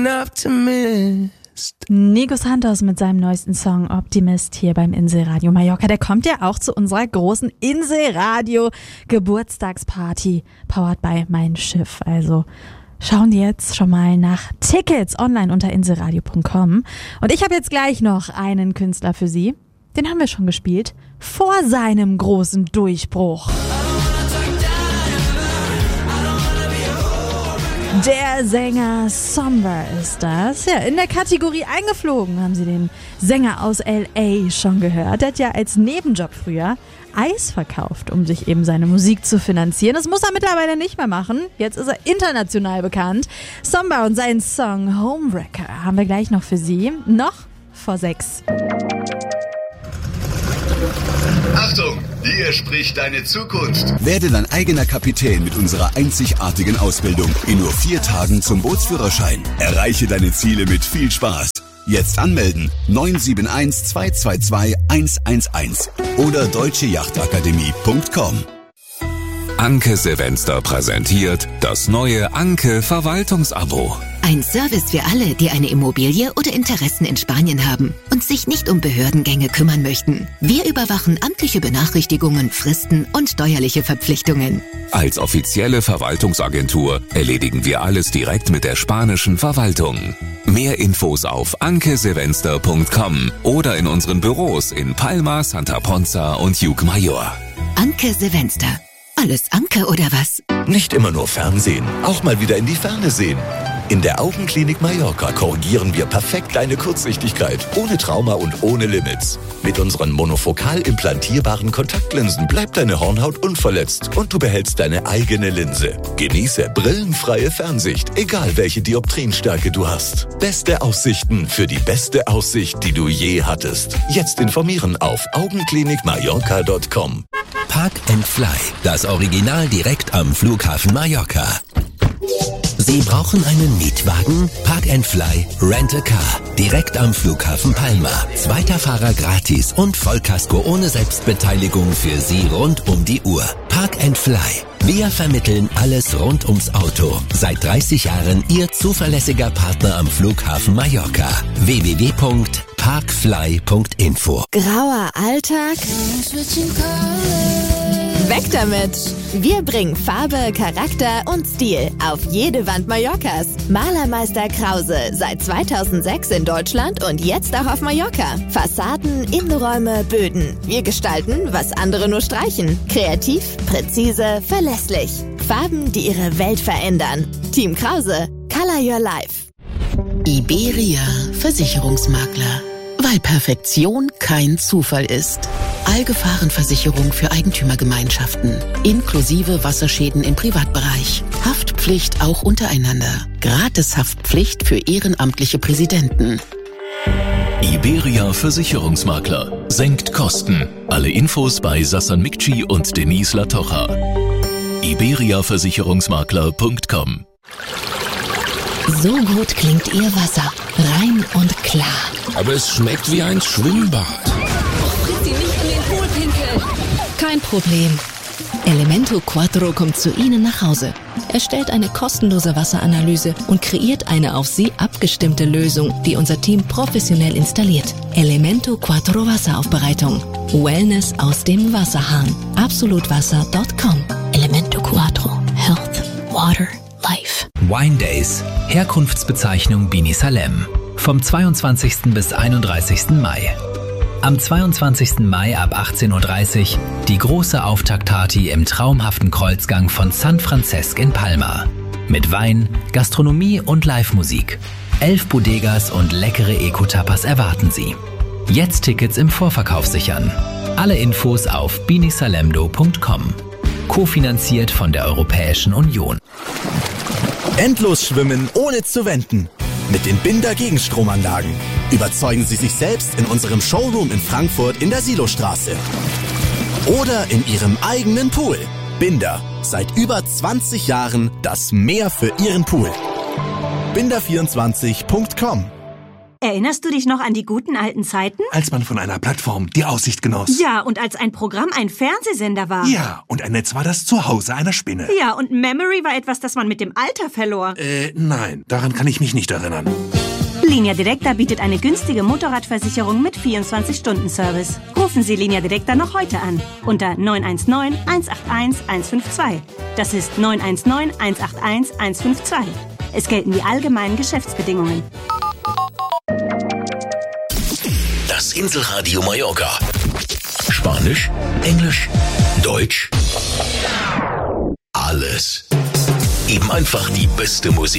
Nico Santos mit seinem neuesten Song Optimist hier beim Inselradio Mallorca. Der kommt ja auch zu unserer großen Inselradio Geburtstagsparty, powered by Mein Schiff. Also schauen die jetzt schon mal nach Tickets online unter inselradio.com. Und ich habe jetzt gleich noch einen Künstler für Sie. Den haben wir schon gespielt, vor seinem großen Durchbruch. Der Sänger Somber ist das. Ja, in der Kategorie eingeflogen haben Sie den Sänger aus L.A. schon gehört. Der hat ja als Nebenjob früher Eis verkauft, um sich eben seine Musik zu finanzieren. Das muss er mittlerweile nicht mehr machen. Jetzt ist er international bekannt. Somber und seinen Song Homewrecker haben wir gleich noch für Sie. Noch vor 6. Achtung, hier spricht deine Zukunft. Werde dein eigener Kapitän mit unserer einzigartigen Ausbildung. In nur 4 Tagen zum Bootsführerschein. Erreiche deine Ziele mit viel Spaß. Jetzt anmelden 971 222 111 oder deutschejachtakademie.com. Anke Silvester präsentiert das neue Anke Verwaltungsabo. Ein Service für alle, die eine Immobilie oder Interessen in Spanien haben und sich nicht um Behördengänge kümmern möchten. Wir überwachen amtliche Benachrichtigungen, Fristen und steuerliche Verpflichtungen. Als offizielle Verwaltungsagentur erledigen wir alles direkt mit der spanischen Verwaltung. Mehr Infos auf ankesilvester.com oder in unseren Büros in Palma, Santa Ponza und Llucmajor. Anke Silvester. Alles Anke oder was? Nicht immer nur Fernsehen, auch mal wieder in die Ferne sehen. In der Augenklinik Mallorca korrigieren wir perfekt deine Kurzsichtigkeit, ohne Trauma und ohne Limits. Mit unseren monofokal implantierbaren Kontaktlinsen bleibt deine Hornhaut unverletzt und du behältst deine eigene Linse. Genieße brillenfreie Fernsicht, egal welche Dioptrienstärke du hast. Beste Aussichten für die beste Aussicht, die du je hattest. Jetzt informieren auf augenklinikmallorca.com. Park and Fly, das Original direkt am Flughafen Mallorca. Sie brauchen einen Mietwagen? Park and Fly Rent a Car. Direkt am Flughafen Palma. 2. Fahrer gratis und Vollkasko ohne Selbstbeteiligung für Sie rund um die Uhr. Park and Fly. Wir vermitteln alles rund ums Auto. Seit 30 Jahren Ihr zuverlässiger Partner am Flughafen Mallorca. www.parkfly.info. Grauer Alltag? Weg damit! Wir bringen Farbe, Charakter und Stil auf jede Wand Mallorcas. Malermeister Krause, seit 2006 in Deutschland und jetzt auch auf Mallorca. Fassaden, Innenräume, Böden. Wir gestalten, was andere nur streichen. Kreativ, präzise, verlässlich. Farben, die Ihre Welt verändern. Team Krause, Color Your Life. Iberia Versicherungsmakler. Weil Perfektion kein Zufall ist. Allgefahrenversicherung für Eigentümergemeinschaften. Inklusive Wasserschäden im Privatbereich. Haftpflicht auch untereinander. Gratis-Haftpflicht für ehrenamtliche Präsidenten. Iberia Versicherungsmakler. Senkt Kosten. Alle Infos bei Sassan Mikci und Denise Latocha. iberiaversicherungsmakler.com. So gut klingt Ihr Wasser. Rein und klar. Aber es schmeckt wie ein Schwimmbad. Lass sie nicht in den Pool pinkeln. Kein Problem. Elemento Quattro kommt zu Ihnen nach Hause. Er stellt eine kostenlose Wasseranalyse und kreiert eine auf Sie abgestimmte Lösung, die unser Team professionell installiert. Elemento Quattro Wasseraufbereitung. Wellness aus dem Wasserhahn. Absolutwasser.com. Elemento Quattro. Health. Water. Life. Wine Days. Herkunftsbezeichnung Bini Salem. Vom 22. bis 31. Mai. Am 22. Mai ab 18.30 Uhr die große Auftaktparty im traumhaften Kreuzgang von San Francesc in Palma. Mit Wein, Gastronomie und Live-Musik. 11 Bodegas und leckere Eco-Tapas erwarten Sie. Jetzt Tickets im Vorverkauf sichern. Alle Infos auf binisalemdo.com. Kofinanziert von der Europäischen Union. Endlos schwimmen ohne zu wenden. Mit den Binder Gegenstromanlagen. Überzeugen Sie sich selbst in unserem Showroom in Frankfurt in der Silostraße. Oder in Ihrem eigenen Pool. Binder. Seit über 20 Jahren das Meer für Ihren Pool. Binder24.com Erinnerst du dich noch an die guten alten Zeiten? Als man von einer Plattform die Aussicht genoss. Ja, und als ein Programm ein Fernsehsender war. Ja, und ein Netz war das Zuhause einer Spinne. Ja, und Memory war etwas, das man mit dem Alter verlor. Nein, daran kann ich mich nicht erinnern. Linea Directa bietet eine günstige Motorradversicherung mit 24-Stunden-Service. Rufen Sie Linea Directa noch heute an. Unter 919 181 152. Das ist 919 181 152. Es gelten die allgemeinen Geschäftsbedingungen. Das Inselradio Mallorca. Spanisch, Englisch, Deutsch. Alles. Eben einfach die beste Musik.